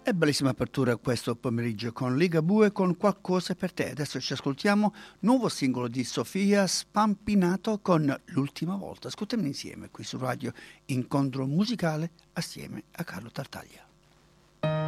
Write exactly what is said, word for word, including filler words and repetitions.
E bellissima apertura questo pomeriggio con Ligabue con Qualcosa per te. Adesso ci ascoltiamo nuovo singolo di Sofia Spampinato con L'ultima volta. Ascoltiamo insieme qui su Radio Incontro Musicale assieme a Carlo Tartaglia.